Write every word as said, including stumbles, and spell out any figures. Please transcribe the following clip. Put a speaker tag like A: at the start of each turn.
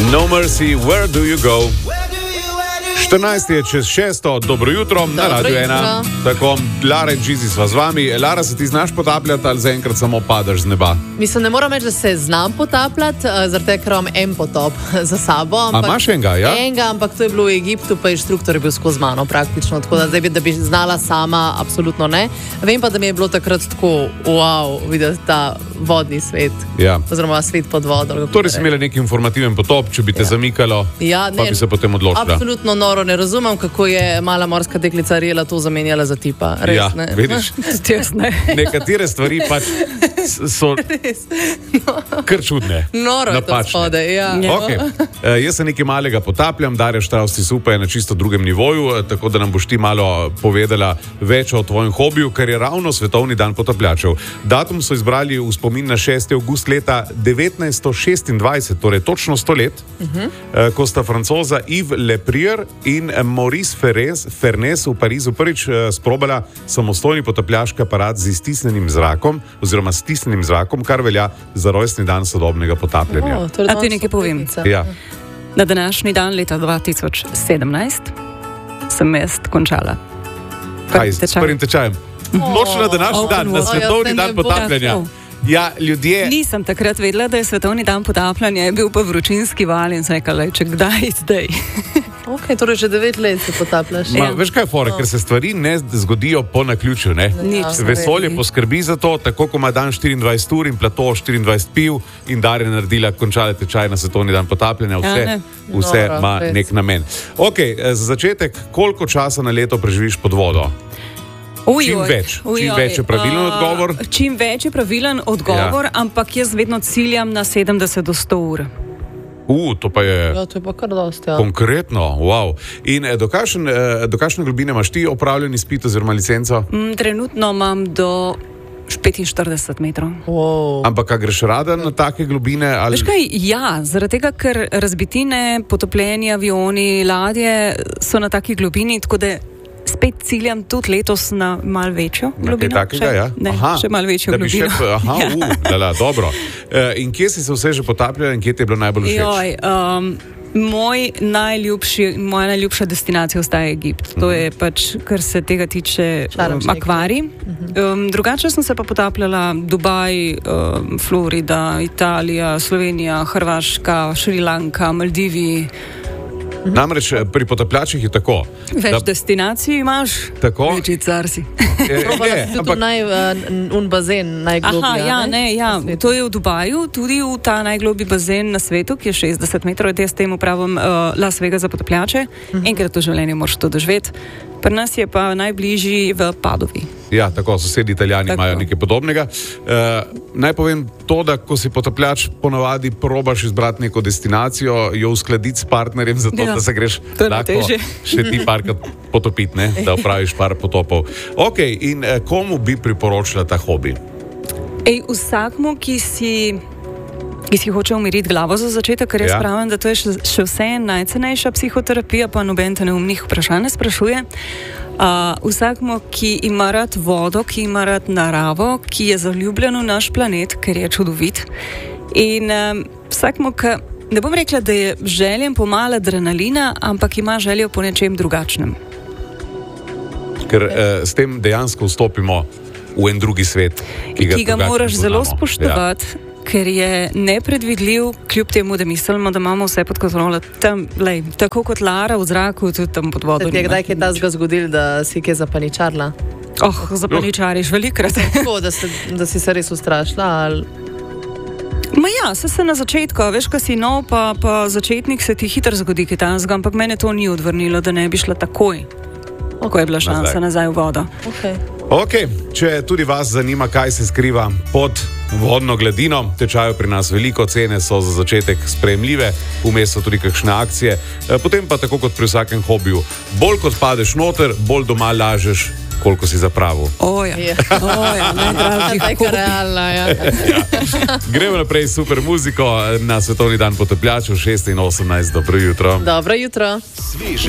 A: No Mercy, Where Do You Go? štirinajst je čez šesto, dobro jutro, dobro na Radio ena. Tako, Lara in Gizi sva z vami. Lara, se ti znaš potapljati ali zaenkrat samo padaš z neba?
B: Mislim, ne moram reči, da se znam potapljati, zaradi tega, ker imam en potop za sabo.
A: Ampak, a imaš enega, ja?
B: Enega, ampak to je bilo v Egiptu, pa inštruktor je bil skozi mano praktično. Tako da zdaj bi, da bi znala sama, absolutno ne. Vem pa, da mi je bilo takrat tako, wow, videti ta vodni svet. Ja. Oziroma svet pod vodo.
A: Torej si imela nek informativen potop, če bi te ja. zamikalo, ja, pa ne, bi se potem odločila.
B: Absolutno noro, ne razumem, kako je mala morska deklica Ariela to zamenjala za tipa. Res,
A: ja,
B: ne?
A: Vidiš?
B: ne.
A: Nekatere stvari pač so no. kar čudne.
B: Noro je to spode, ja.
A: Okay. Uh, jaz se nekaj malega potapljam, Darja Štravs Supa je na čisto drugem nivoju, tako da nam boš ti malo povedala več o tvojem hobiju, ker je ravno Svetovni dan potapljačev. Datum so izbrali v spomin na šesti avgust leta devetnajststo šestindvajset, torej točno sto let, uh-huh. uh, ko sta Francoza Yves Le Prieur in Maurice Ferrez, Fernes v Parizu prvič uh, sprobala samostojni potapljaški aparat z iztisnjenim zrakom, oziroma stisnjenim zrakom, kar velja za rojstni dan sodobnega potapljanja.
C: Oh, A ti nekaj povem?
A: Ja.
C: Na današnji dan leta dva tisoč sedemnajst sem jaz končala.
A: Kaj, s prvim tečajem? Oh, Nočno na današnji dan, na Svetovni dan potapljanja. Ja, ljudje...
C: Nisem takrat vedela, da je Svetovni dan potapljanja, je bil pa vročinski val in sem rekla, če kdaj zdaj.
B: Ok, torej že devet let se potapljaš.
A: Ma, veš kaj je fora, ker se stvari ne zgodijo po naključju, ne?
B: Nič.
A: Vesolje poskrbi za to, tako ko ima dan štiriindvajset ur in plato štiriindvajset piv in Darja naredila, končala tečaj na Svetovni dan potapljanja, vse, ja, vse Nora, ima res. nek namen. Ok, za začetek, koliko časa na leto preživiš pod vodo?
C: Uj,
A: čim več,
C: uj,
A: čim več je pravilen uh, odgovor?
C: Čim več je pravilen odgovor, ja. ampak jaz vedno ciljam na sedemdeset do sto ur.
A: Uh, to pa je,
B: ja, to je pa kar dosti, ja.
A: konkretno, wow. In do kakšne, do kakšne globine imaš ti opravljen izpit oziroma licenco?
C: Mm, trenutno imam do petinštirideset metrov.
B: Wow.
A: Ampak, a greš rada na take globine? Ali...
C: Veš kaj, ja, zaradi tega, ker razbitine, potopljeni avioni, ladje so na taki globini, tako da spet ciljam tudi letos na malo večjo globino.
A: Kaj takega, ja?
C: Ne, aha, še malo večjo globino.
A: Še, aha, ja. uh, lala, dobro. Uh, in kje si se vse že potapljala in kje ti je bilo najbolj všeč?
C: Joj, um, moj najljubši, moja najljubša destinacija ostaje Egipt. To je pač, kar se tega tiče, um, akvarij. Um, drugače sem se pa potapljala Dubaj, um, Florida, Italija, Slovenija, Hrvaška, Šrilanka, Maldivi.
A: Namreč pri potapljačih je tako.
C: Več da, destinacij imaš,
A: tako,
C: večji car si.
B: Je, je, je, ampak naj, uh, un bazen najgloblji.
C: Aha, ja, ne, ja. To je v Dubaju, tudi v ta najgloblji bazen na svetu, ki je šestdeset metrov, jaz temu pravim uh, Las Vegas za potapljače. Uh-huh. Enkrat v življenju moraš to doživeti. Pri nas je pa najbližji v Padovi.
A: Ja, tako, sosedi Italijani tako. imajo nekaj podobnega. Uh, naj povem to, da ko si potapljač, ponavadi probaš izbrati neko destinacijo, jo uskladiti s partnerjem, zato ja, da se greš lahko še ti parkrat potopiti, ne, da opraviš par potopov. Ok, in uh, komu bi priporočila ta hobi?
C: Ej, vsakmu, ki si... ki si hoče umiriti glavo za začetek, ker jaz ja. pravim, da to je še, še vse najcenejša psihoterapija, pa noben te neumnih vprašanj ne sprašuje. Uh, vsakmo, ki ima rad vodo, ki ima rad naravo, ki je zaljubljen v naš planet, ker je čudovit. In um, vsakmo, ki, ne bom rekla, da je željen po malo adrenalina, ampak ima željo po nečem drugačnem.
A: Ker uh, s tem dejansko vstopimo v en drugi svet, ki ga,
C: ki ga moraš zelo spoštovati. Ja. Ker je nepredvidljiv, kljub temu, da mislimo, da imamo vse pod kontrolo. Tam, lej, tako kot Lara v zraku, tudi tam pod vodo.
B: Je kdaj je ta zgo zgodil, da si kje zapaničarila?
C: Oh, zapaničariš velikrat.
B: Tako, da, da si se res ustrašila? Ali...
C: Ma ja, se se na začetku, veš, ko si nov, pa, pa začetnik se ti hitro zgodi kaj tanzga, ampak mene to ni odvrnilo, da ne bi šla takoj, okay. ko je bila šansa nazaj, nazaj v vodo.
B: Okay.
A: Ok, če tudi vas zanima, kaj se skriva pod vodno gladino, tečajo pri nas veliko, cene so za začetek sprejemljive, vmes so tudi kakšne akcije, potem pa tako kot pri vsakem hobiju, bolj kot padeš noter, bolj doma lažeš, koliko si zapravil.
C: Oja, oja, najdražji hobi.
B: Realna, ja.
A: Ja. Gremo naprej s super muziko na Svetovni dan potapljačev, šest in osemnajst, dobro jutro.
B: Dobro jutro.
D: Sveže